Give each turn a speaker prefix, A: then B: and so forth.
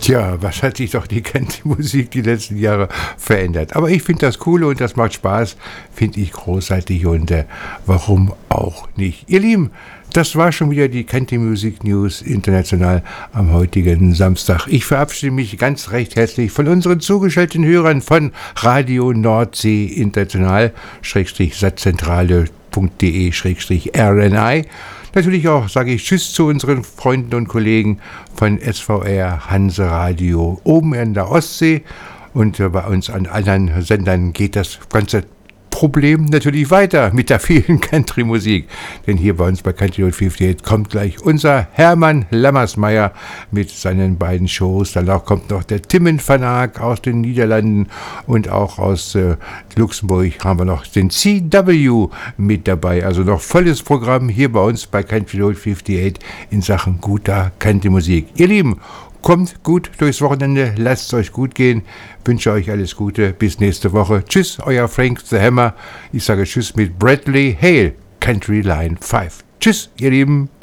A: Tja, was hat sich doch die Country-Musik die letzten Jahre verändert. Aber ich finde das cool und das macht Spaß, finde ich großartig und warum auch nicht. Ihr Lieben, das war schon wieder die Country Music News international am heutigen Samstag. Ich verabschiede mich ganz recht herzlich von unseren zugeschalteten Hörern von Radio Nordsee International, Satzzentrale.de/RNI. Natürlich auch sage ich Tschüss zu unseren Freunden und Kollegen von SVR Hanse Radio oben in der Ostsee. Und bei uns an anderen Sendern geht das ganze Problem natürlich weiter mit der vielen Country-Musik. Denn hier bei uns bei Country Road 58 kommt gleich unser Hermann Lammersmeier mit seinen beiden Shows. Danach kommt noch der Timmen Verlag aus den Niederlanden und auch aus Luxemburg haben wir noch den CW mit dabei. Also noch volles Programm hier bei uns bei Country Road 58 in Sachen guter Country-Musik. Ihr Lieben, kommt gut durchs Wochenende, lasst es euch gut gehen, wünsche euch alles Gute, bis nächste Woche. Tschüss, euer Frank the Hammer. Ich sage Tschüss mit Bradley Hale, Country Line 5. Tschüss, ihr Lieben.